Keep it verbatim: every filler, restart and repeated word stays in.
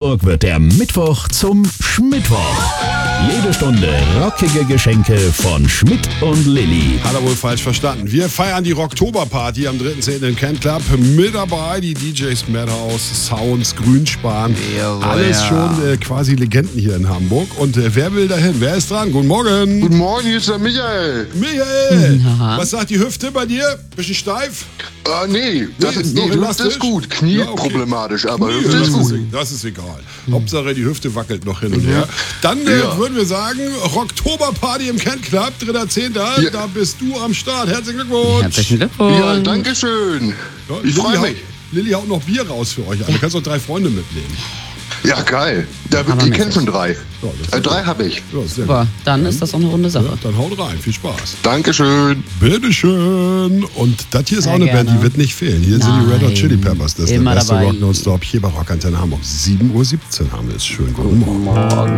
Hamburg wird der Mittwoch zum Schmittwoch. Jede Stunde rockige Geschenke von Schmidt und Lilly. Hat er wohl falsch verstanden. Wir feiern die Rocktoberparty am dritten zehnten im Kent Club. Mit dabei die D Js Madhouse, Sounds, Grünspan. Jawohl, Alles ja. schon äh, quasi Legenden hier in Hamburg. Und äh, wer will dahin? Wer ist dran? Guten Morgen. Guten Morgen, hier ist der Michael. Michael, Na. was sagt die Hüfte bei dir? Bisschen steif? Äh, nee, das Nee, ist, noch nee, Hüfte elastisch? ist gut. Knie Ja, okay. problematisch, aber Nee, Hüfte das, ist gut. ist, das ist egal. Hauptsache die Hüfte wackelt noch hin und her. Dann äh, Ja. würden wir sagen, Rocktoberparty im Kent Club, dritter zehnten Ja. Da bist du am Start. Herzlichen Glückwunsch. Herzlichen Glückwunsch. Ja, danke schön. Ja, Ich Lilly freue haut- mich. Lilly haut noch Bier raus für euch alle. Du kannst noch drei Freunde mitnehmen. Ja, geil. Da, Aber die mäßig. kennen schon drei. Ja, das ist Äh, drei habe ich. Ja, sehr Super, gut. dann ist das auch eine runde Ja, Sache. dann haut rein. Viel Spaß. Dankeschön. Bitteschön. Und das hier ist Sehr auch eine Band, die gerne. wird nicht fehlen. Hier sind die Red Hot Nein. Chili Peppers. Das ist Immer der beste dabei. Rock Nonstop hier bei Rock Antenne Hamburg. sieben Uhr siebzehn haben wir es. Schönen guten Morgen. Morgen.